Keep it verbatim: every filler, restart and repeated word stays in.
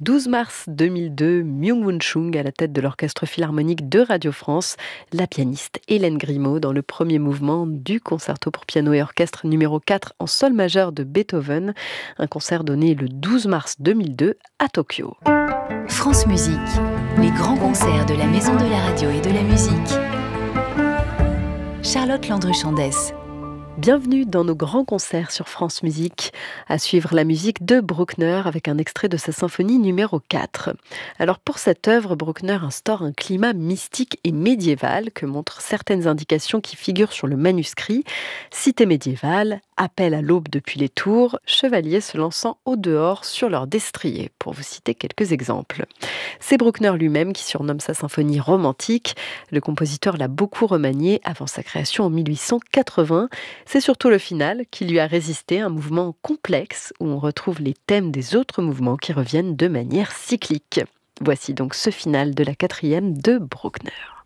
douze mars deux mille deux, Myung-Whun Chung à la tête de l'Orchestre Philharmonique de Radio France, la pianiste Hélène Grimaud dans le premier mouvement du concerto pour piano et orchestre numéro quatre en sol majeur de Beethoven, un concert donné le douze mars deux mille deux à Tokyo. France Musique, les grands concerts de la Maison de la Radio et de la Musique. Charlotte Landru-Chandès. Bienvenue dans nos grands concerts sur France Musique. À suivre la musique de Bruckner avec un extrait de sa symphonie numéro quatre. Alors pour cette œuvre, Bruckner instaure un climat mystique et médiéval que montrent certaines indications qui figurent sur le manuscrit. Cité médiévale, appel à l'aube depuis les tours, chevaliers se lançant au dehors sur leur destrier, pour vous citer quelques exemples. C'est Bruckner lui-même qui surnomme sa symphonie romantique. Le compositeur l'a beaucoup remaniée avant sa création en mille huit cent quatre-vingts. C'est surtout le final qui lui a résisté, un mouvement complexe où on retrouve les thèmes des autres mouvements qui reviennent de manière cyclique. Voici donc ce final de la quatrième de Bruckner.